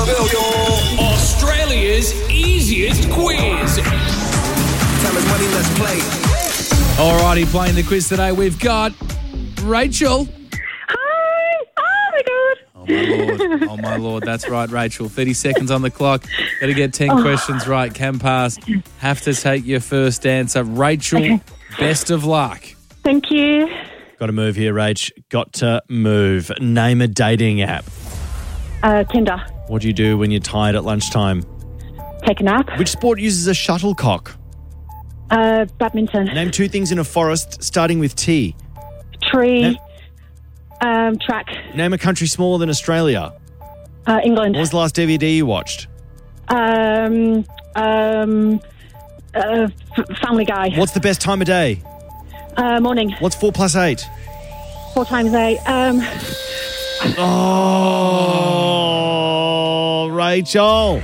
Australia's easiest quiz. Time is money, let's play. Alrighty, playing the quiz today, we've got Rachel. Hi! Oh my God! Oh my lord, that's right, Rachel. 30 seconds on the clock. Got to get 10 questions right. Can pass. Have to take your first answer. Rachel, best of luck. Thank you. Got to move here, Rach. Got to move. Name a dating app. Tinder. What do you do when you're tired at lunchtime? Take a nap. Which sport uses a shuttlecock? Badminton. Name two things in a forest starting with T. Tree. Track. Name a country smaller than Australia. England. What was the last DVD you watched? Family Guy. What's the best time of day? Morning. What's 4 plus 8? 4 times 8. Oh, Rachel.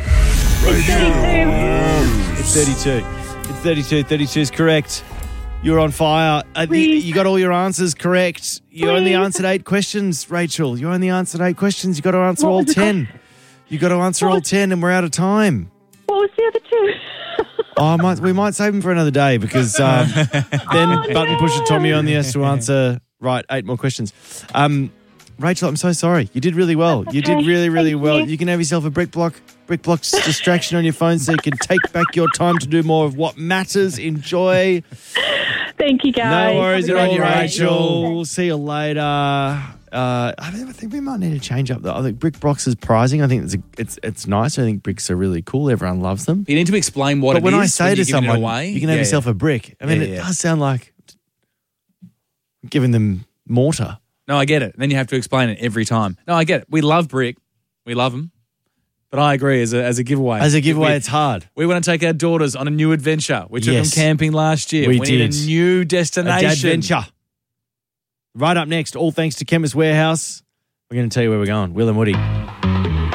It's 32. It's 32. 32 is correct. You're on fire. You got all your answers correct. You only answered 8 questions, Rachel. You only answered 8 questions. You got to answer all 10. You got to answer all 10 and we're out of time. What was the other 2? We might save them for another day because then Button Pusher Tommy only has to answer 8 more questions. Rachel, I'm so sorry. You did really well. Okay. You did really, really Thank well. you. You can have yourself a BrickBlock's distraction on your phone so you can take back your time to do more of what matters. Enjoy. Thank you, guys. No worries at Have a all, great day. Rachel. We'll see you later. I think we might need to change up. I think BrickBlock's pricing. I think it's nice. I think bricks are really cool. Everyone loves them. You need to explain what But when I is say to you're giving it someone, away. you can have yourself a brick. I mean, it does sound like giving them mortar. No, I get it. Then you have to explain it every time. No, I get it. We love brick. We love them. But I agree, as a giveaway. As a giveaway, it's hard. We want to take our daughters on a new adventure. We took Yes. them camping last year. We need did. a new destination. Adventure. Right up next, all thanks to Chemist Warehouse. We're going to tell you where we're going. Will and Woody.